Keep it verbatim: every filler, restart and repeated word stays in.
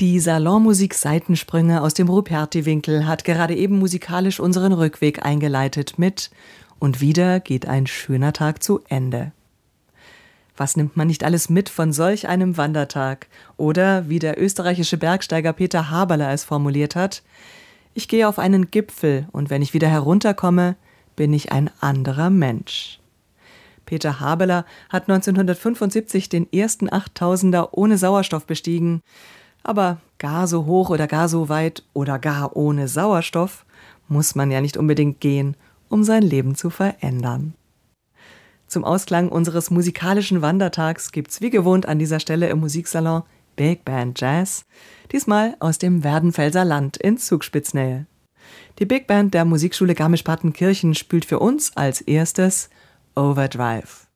Die Salonmusik Seitensprünge aus dem Ruperti-Winkel hat gerade eben musikalisch unseren Rückweg eingeleitet mit »Und wieder geht ein schöner Tag zu Ende«. Was nimmt man nicht alles mit von solch einem Wandertag? Oder, wie der österreichische Bergsteiger Peter Haberler es formuliert hat, ich gehe auf einen Gipfel und wenn ich wieder herunterkomme, bin ich ein anderer Mensch. Peter Haberler hat neunzehnhundertfünfundsiebzig den ersten Achttausender ohne Sauerstoff bestiegen. Aber gar so hoch oder gar so weit oder gar ohne Sauerstoff muss man ja nicht unbedingt gehen, um sein Leben zu verändern. Zum Ausklang unseres musikalischen Wandertags gibt's wie gewohnt an dieser Stelle im Musiksalon Big Band Jazz, diesmal aus dem Werdenfelser Land in Zugspitznähe. Die Big Band der Musikschule Garmisch-Partenkirchen spielt für uns als erstes Overdrive.